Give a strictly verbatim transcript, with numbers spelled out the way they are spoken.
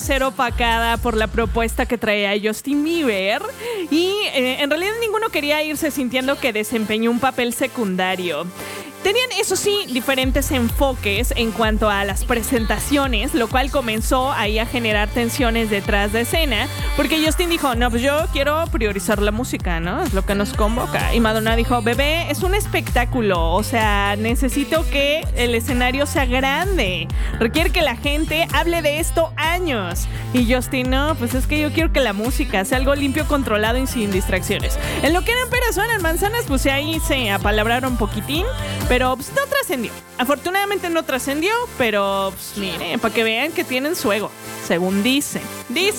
ser opacada por la propuesta que traía Justin Bieber y eh, en realidad ninguno quería irse sintiendo que desempeñó un papel secundario. Tenían, eso sí, diferentes enfoques en cuanto a las presentaciones, lo cual comenzó ahí a generar tensiones detrás de escena, porque Justin dijo, no, pues yo quiero priorizar la música, ¿no? Es lo que nos convoca. Y Madonna dijo, bebé, es un espectáculo, o sea, necesito que el escenario sea grande, requiere que la gente hable de esto años. Y Justin, no, pues es que yo quiero que la música sea algo limpio, controlado y sin distracciones. En lo que eran peras o eran manzanas, pues ahí se apalabraron un poquitín, pero pues, no trascendió. Afortunadamente no trascendió, pero pues, miren, para que vean que tienen su ego, según dicen. Dicen.